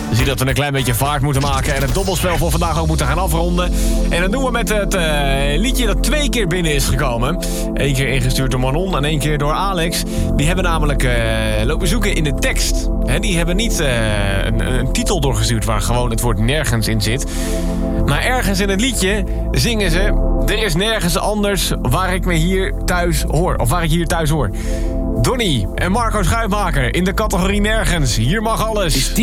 Dan zie je dat we een klein beetje vaart moeten maken... en het dobbelspel voor vandaag ook moeten gaan afronden. En dat doen we met het liedje dat 2 keer binnen is gekomen. 1 keer ingestuurd door Manon en 1 keer door Alex. Die hebben namelijk lopen zoeken in de tekst. Die hebben niet een titel doorgestuurd... waar gewoon het woord nergens in zit. Maar ergens in het liedje zingen ze... er is nergens anders waar ik me hier thuis hoor. Of waar ik hier thuis hoor. Donnie en Marco Schuitmaker in de categorie nergens. Hier mag alles.